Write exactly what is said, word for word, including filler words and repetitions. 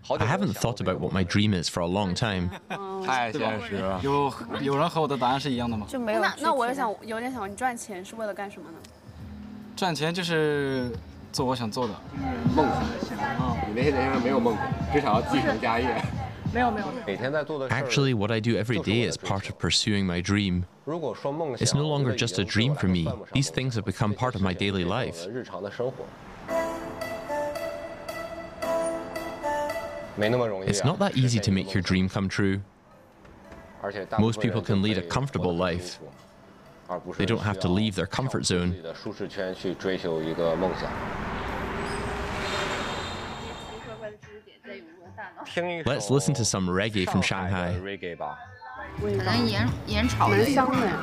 I haven't thought about what my dream is for a long time. 太现实了。 有有人和我的答案是一样的吗？ 就没有。 那那我也想有点想，你赚钱是为了干什么呢？ 赚钱就是做我想做的。 梦想。你那些人没有梦想，只想要继承家业。 没有没有。 每天在做的事。 Actually, what I do every day is part of pursuing my dream. 如果说梦想 It's no longer just a dream for me. These things have become part of my daily life. 日常的生活。没那么容易。 It's not that easy to make your dream come true. Most people can lead a comfortable life. They don't have to leave their comfort zone. 舒适圈去追求一个梦想。 Let's listen to some reggae from Shanghai. 可能盐盐炒的。